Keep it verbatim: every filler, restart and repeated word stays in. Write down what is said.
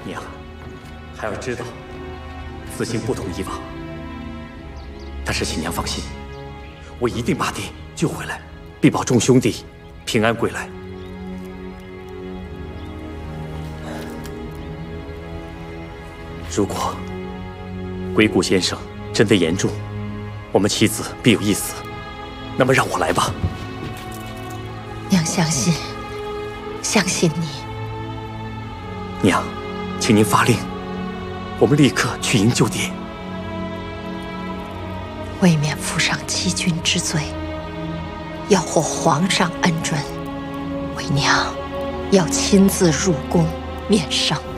娘，孩儿知道此行不同以往，但是请娘放心，我一定把爹救回来，必保众兄弟平安归来。如果鬼谷先生真的严重，我们妻子必有一死，那么让我来吧。 娘相信，相信你。 娘，请您发令，我们立刻去营救爹。 为免负上欺君之罪，要获皇上恩准，为娘要亲自入宫面圣。